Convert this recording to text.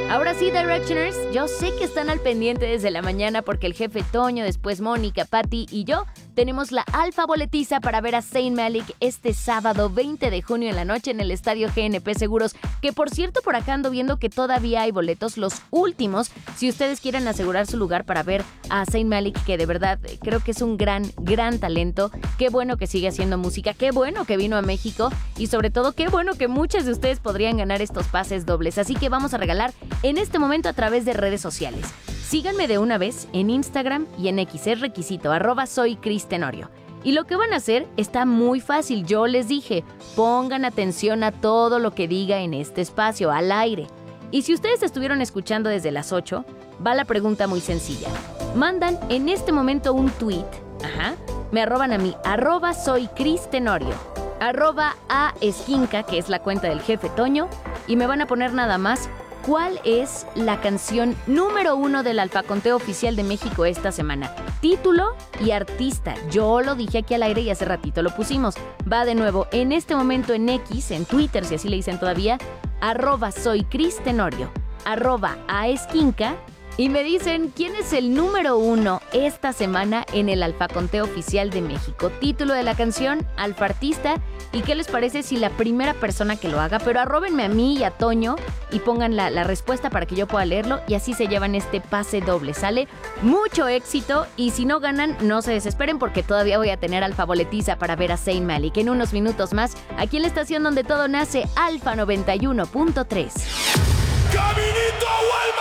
Ahora sí, Directioners, yo sé que están al pendiente desde la mañana porque el jefe Toño, después Mónica, Patty y yo tenemos la alfa boletiza para ver a Zayn Malik este sábado 20 de junio en la noche en el Estadio GNP Seguros, que por cierto por acá ando viendo que todavía hay boletos, los últimos, si ustedes quieren asegurar su lugar para ver a Zayn Malik, que de verdad creo que es un gran talento. Qué bueno que sigue haciendo música, qué bueno que vino a México y sobre todo qué bueno que muchos de ustedes podrían ganar estos pases dobles, así que vamos a regalar en este momento a través de redes sociales. Síganme de una vez en Instagram y en X, es requisito, @soycristenorio. Y lo que van a hacer está muy fácil, yo les dije, pongan atención a todo lo que diga en este espacio, al aire. Y si ustedes estuvieron escuchando desde las 8, va la pregunta muy sencilla. Mandan en este momento un tweet, me arroban a mí, @soycristenorio, @aesquinca, que es la cuenta del jefe Toño, y me van a poner nada más ¿cuál es la canción número 1 del Alfaconteo Oficial de México esta semana? Título y artista. Yo lo dije aquí al aire y hace ratito lo pusimos. Va de nuevo en este momento en X, en Twitter, si así le dicen todavía, @soycristenorio, @aesquinca, y me dicen quién es el número 1 esta semana en el Alfaconteo Oficial de México. Título de la canción, alfa artista, y qué les parece si la primera persona que lo haga, pero arróbenme a mí y a Toño y pongan la respuesta para que yo pueda leerlo y así se llevan este pase doble, ¿sale? Mucho éxito y si no ganan, no se desesperen porque todavía voy a tener alfa boletiza para ver a Zayn Malik en unos minutos más, aquí en la estación donde todo nace, Alfa 91.3. ¡Caminito, vuelve!